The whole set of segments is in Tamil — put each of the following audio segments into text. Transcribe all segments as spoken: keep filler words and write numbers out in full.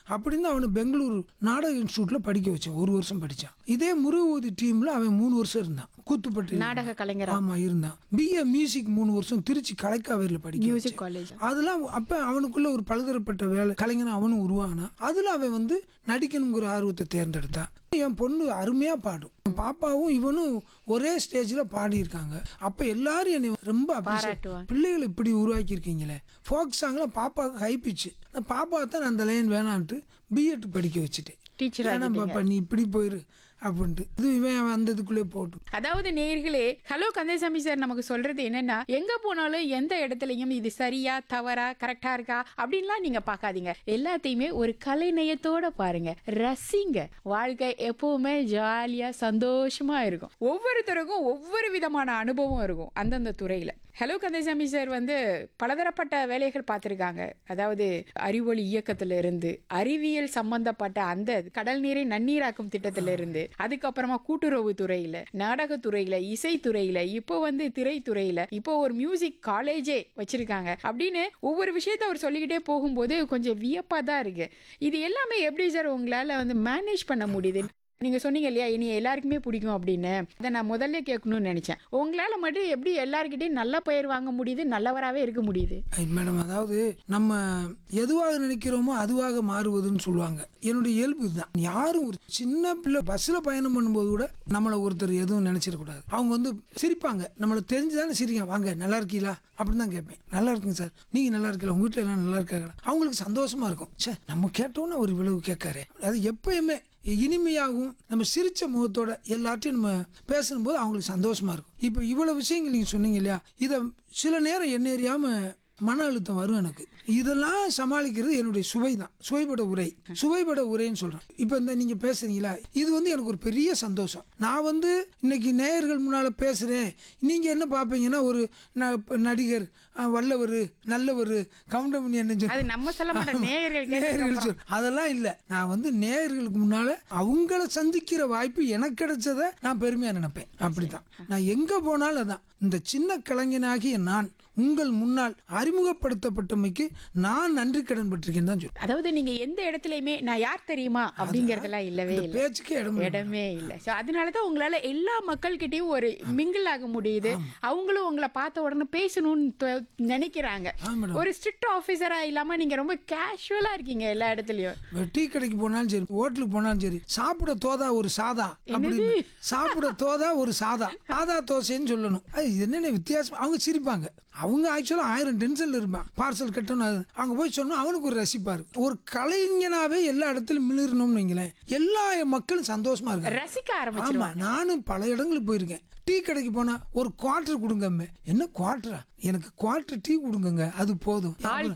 அப்படின்னு அவனை பெங்களூரு நாடக இன்ஸ்டியூட்ல படிக்க வச்சேன். ஒரு வருஷம் படிச்சான். இதே முருகவதி டீம்ல அவன் மூணு வருஷம் இருந்தான். கூத்துப்பட்டு நாடக கலைஞர். ஆமா இருந்தான். பிஏ மியூசிக் மூணு வருஷம் திருச்சி கலைக்காவேரியில் படிக்க மியூசிக் காலேஜ். அதெல்லாம் அப்ப அவனுக்குள்ள ஒரு பலதரப்பட்ட வேலை கலைஞனா அவனும் உருவானா. அதுல அவன் வந்து நடிக்கணுங்கிற ஆர்வத்தை தேர்ந்தெடுத்தான். என் பொண்ணு அருமையா பாடும். பாப்பாவும் இவனும் ஒரே ஸ்டேஜ்ல பாடி இருக்காங்க. அப்ப எல்லாரும் என்னை ரொம்ப பாராட்டுவாங்க. பிள்ளைகளை இப்படி உருவாக்கி இருக்கீங்களே. ஃபோக் சாங்ல பாப்பாவுக்கு ஹை பிச்சு. பாப்பா தான் அந்த லைன் வேணான்ட்டு பிஎட் படிக்க வச்சுட்டேன். டீச்சர் பாப்பா நீ இப்படி போயிரு அப்படின்ட்டு இது இவன் வந்ததுக்குள்ளே போட்டு. அதாவது நேயர்களே, ஹலோ கந்தசாமி சார் நமக்கு சொல்றது என்னன்னா, எங்க போனாலும் எந்த இடத்துலயும் இது சரியா தவறா கரெக்டா இருக்கா அப்படின்லாம் நீங்க பார்க்காதீங்க. எல்லாத்தையுமே ஒரு கலைநயத்தோட பாருங்க, ரசிங்க. வாழ்க்கை எப்பவுமே ஜாலியா சந்தோஷமா இருக்கும். ஒவ்வொருத்தருக்கும் ஒவ்வொரு விதமான அனுபவம் இருக்கும் அந்தந்த துறையில. ஹலோ கந்தசாமி சார் வந்து பலதரப்பட்ட வேலைகள் பார்த்துருக்காங்க. அதாவது அறிவொளி இயக்கத்துல இருந்து, அறிவியல் சம்பந்தப்பட்ட அந்த கடல் நீரை நன்னீராக்கும் திட்டத்தில இருந்து, அதுக்கப்புறமா கூட்டுறவு துறையில, நாடகத்துறையில, இசைத்துறையில, இப்போ வந்து திரைத்துறையில, இப்போ ஒரு மியூசிக் காலேஜே வச்சிருக்காங்க அப்படின்னு ஒவ்வொரு விஷயத்த அவர் சொல்லிக்கிட்டே போகும்போது கொஞ்சம் வியப்பா தான் இருக்கு. இது எல்லாமே எப்படி சார் உங்களால வந்து மேனேஜ் பண்ண முடியுது? நீங்க சொன்னீங்க இல்லையா, இனி எல்லாருக்குமே பிடிக்கும் அப்படின்னு. அதை நான் முதல்ல கேட்கணும்னு நினைச்சேன். உங்களால மட்டும் எப்படி எல்லாருக்கிட்டையும் நல்ல பெயர் வாங்க முடியுது, நல்லவராகவே இருக்க முடியுது? மேடம், அதாவது நம்ம எதுவாக நினைக்கிறோமோ அதுவாக மாறுவதுன்னு சொல்லுவாங்க. என்னுடைய இயல்பு இதுதான். யாரும் ஒரு சின்ன பிள்ளை பஸ்ல பயணம் பண்ணும்போது கூட நம்மளை ஒருத்தர் எதுவும் நினைச்சிடக்கூடாது. அவங்க வந்து சிரிப்பாங்க. நம்மளை தெரிஞ்சுதானே சிரிங்க, வாங்க நல்லா இருக்கீங்களா அப்படின்னு தான் கேட்பேன். நல்லா இருக்குங்க சார், நீங்க நல்லா இருக்கல, உங்க வீட்டுல எல்லாம் நல்லா இருக்காங்க. அவங்களுக்கு சந்தோஷமா இருக்கும். சே, நம்ம கேட்டோன்னு ஒரு விளைவு கேட்காரு. அது எப்பயுமே இனிமையாகவும் நம்ம சிரிச்ச முகத்தோட எல்லாத்தையும் நம்ம பேசும்போது அவங்களுக்கு சந்தோஷமா இருக்கும். இப்போ இவ்வளவு விஷயங்கள் நீங்க சொன்னீங்க இல்லையா, இதை சில நேரம் என்ன அறியாம மன அழுத்தம் வரும் எனக்கு. இதெல்லாம் சமாளிக்கிறது என்னுடைய சுவை தான். சுவைபட உரை, சுவைபட உரைன்னு சொல்றேன். இப்போ இந்த நீங்க பேசுறீங்களா, இது வந்து எனக்கு ஒரு பெரிய சந்தோஷம். நான் வந்து இன்னைக்கு நேயர்கள் முன்னால பேசுறேன். நீங்க என்ன பார்ப்பீங்கன்னா, ஒரு நடிகர் வல்லவர் நல்லவர் கவுண்டமணி என்ன அது நம்ம சொல்ல மாட்டோம், நேயர்கள் சொல். அதெல்லாம் இல்லை. நான் வந்து நேயர்களுக்கு முன்னால அவங்கள சந்திக்கிற வாய்ப்பு எனக்கு கிடைச்சதை நான் பெருமையா நினைப்பேன். அப்படித்தான் நான் எங்க போனாலும். அதான் இந்த சின்ன கலைஞனாகிய நான் உங்கள் முன்னால் அறிமுகப்படுத்தப்பட்டமைக்கு நான் நன்றி கடன் பட்டிருக்கேன் தான் சொல்லுவேன். அதாவது நீங்க எந்த இடத்துலயுமே நான் யார் தெரியுமா அப்படிங்கறதெல்லாம் இல்லவே இல்லை, பேச்சுக்கே இடமே இல்லை. அதனாலதான் உங்களால எல்லா மக்கள் கிட்டயும் ஒரு மிங்கிள் ஆக முடியுது. அவங்களும் உங்களை பார்த்த உடனே பேசணும்னு நினைக்கிறாங்க. ஒரு ஸ்ட்ரிக்ட் ஆபீசரா இல்லாம நீங்க ரொம்ப கேஷுவலா இருக்கீங்க எல்லா இடத்துலயும். டீ கடைக்கு போனாலும் சரி, ஹோட்டலுக்கு போனாலும் சரி, சாப்பிட தோதா ஒரு சாதா அப்படின்னு, சாப்பிட தோதா ஒரு சாதா சாதா தோசைன்னு சொல்லணும். என்னென்ன வித்தியாசம். அவங்க சிரிப்பாங்க. அவங்க ஆக்சுவலா ஆயிரம் டென்ஷன்ல இருப்பான். பார்சல் கட்டணும், அங்க போய் சொன்னா அவனுக்கு ஒரு ரசிப்பாரு. ஒரு கலைஞனாவே எல்லா இடத்துலயும் மிளிரணும்னு வைங்களேன், எல்லா மக்களும் சந்தோஷமா இருக்காங்க, ரசிக்க ஆரம்பிச்சிருவாங்க. ஆமா, நானும் பல இடங்களுக்கு போயிருக்கேன். டீ கடைக்கு போனா ஒரு குவார்டர் கொடுங்க. என்ன குவார்டரா? எனக்கு குவார்டர் டீ கொடுங்க, அது போதும்.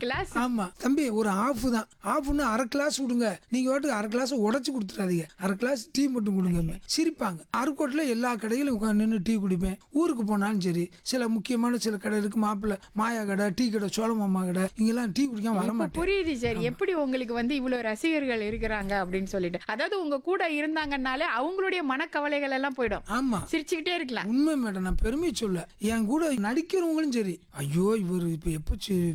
ஆமா தம்பி, ஒரு ஆஃப் தான். ஆஃப்னு அரை கிளாஸ் கொடுங்க. நீங்க வாட்டுக்கு அரை கிளாஸ் உடச்சு கொடுத்துறாதீங்க, அரை கிளாஸ் டீ மட்டும் கொடுங்க. சிரிப்பாங்க. அருக்கோட்டில் எல்லா கடையிலும் உட்காந்து நின்று டீ குடிப்பேன். ஊருக்கு போனாலும் சரி, சில முக்கியமான சில கடை இருக்கு, மாப்பிள்ள மாயா கடை, டீ கடை, சோழமாமா கடை, இங்கெல்லாம் டீ குடிக்காம வர மாட்டேன். புரியுது சார், எப்படி உங்களுக்கு வந்து இவ்வளவு ரசிகர்கள் இருக்கிறாங்க அப்படின்னு சொல்லிட்டு. அதாவது உங்க கூட இருந்தாங்கன்னாலே அவங்களுடைய மனக்கவலைகள் எல்லாம் போயிடும். ஆமா, சிரிச்சுக்கிட்டே இருக்கலாம். உண்மை மேடம், நான் பெருமை சொல்ல. என் கூட நடிக்கிறவங்களும் சரி, ஐயோ இவர் இப்ப எப்ப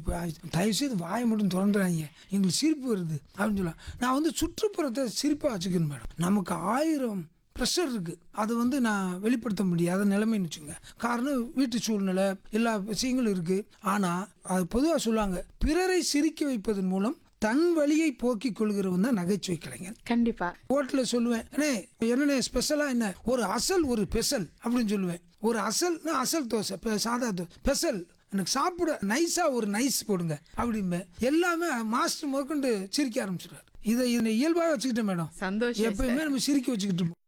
தயவு செய்து வாயை மட்டும் திறந்துறாங்க, எங்களுக்கு சிரிப்பு வருது அப்படின்னு சொல்லலாம். நான் வந்து சுற்றுப்புறத்தை சிரிப்பா வச்சுக்கணும் மேடம். நமக்கு ஆயிரம் ப்ரெஷர் இருக்கு, அதை வந்து நான் வெளிப்படுத்த முடியாத நிலைமைன்னு வச்சுங்க. காரணம் வீட்டு சூழ்நிலை, எல்லா விஷயங்களும் இருக்கு. ஆனா அது பொதுவாக சொல்லுவாங்க, பிறரை சிரிக்க வைப்பதன் மூலம் தன் வழியை போக்கிக் கொள்கிறவன் தான் நகைச்சுவை கலைஞர். கண்டிப்பா ஹோட்டல்ல சொல்லுவேன், என்ன ஸ்பெஷலா என்ன, ஒரு அசல் ஒரு பெசல் அப்படின்னு சொல்லுவேன். ஒரு அசல் அசல் தோசை, சாதா தோசை, பெசல் எனக்கு சாப்பிட நைஸா ஒரு நைஸ் போடுங்க அப்படின்ப. எல்லாமே மாஸ்டர் முதற்கொண்டு சிரிக்க ஆரம்பிச்சிடுறாரு. இதை இதை இயல்பாக வச்சுக்கிட்டேன் மேடம். சந்தோஷம். எப்பயுமே நம்ம சிரிக்க வச்சுக்கிட்டு